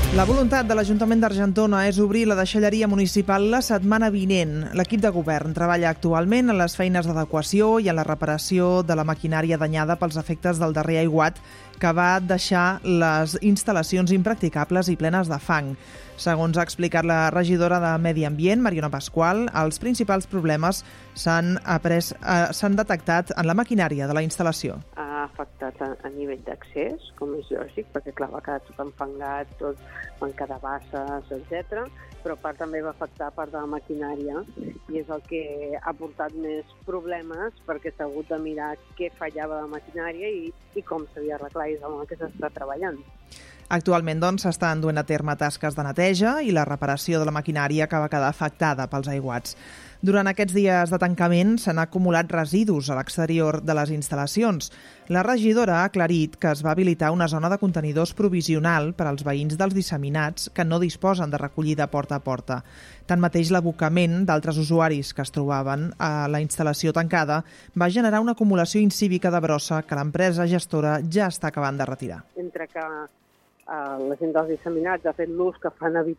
La voluntat de l'Ajuntament d'Argentona és obrir la deixalleria municipal la setmana vinent. L'equip de govern treballa actualment en les feines d'adequació i en la reparació de la maquinària danyada pels efectes del darrer aiguat que va deixar les instal·lacions impracticables i plenes de fang. Segons ha explicat la regidora de Medi Ambient, Mariona Pasqual, els principals problemes s'han detectat en la maquinària de la instal·lació. Ha afectat a nivell d'accés, com és lògic, perquè clar, va quedar tot enfangat, tot manca de basses, etc. Però a part també va afectar part de la maquinària i és el que ha portat més problemes perquè s'ha hagut de mirar què fallava de la maquinària i com s'havia d'arreglar, i és amb el que s'està treballant. Actualment, doncs, s'estan duent a terme tasques de neteja i la reparació de la maquinària que va quedar afectada pels aiguats. Durant aquests dies de tancament s'han acumulat residus a l'exterior de les instal·lacions. La regidora ha aclarit que es va habilitar una zona de contenidors provisional per als veïns dels disseminats que no disposen de recollida porta a porta. Tanmateix, l'abocament d'altres usuaris que es trobaven a la instal·lació tancada va generar una acumulació incívica de brossa que l'empresa gestora ja està acabant de retirar. Entre que la gent dels disseminats ha fet l'ús que fan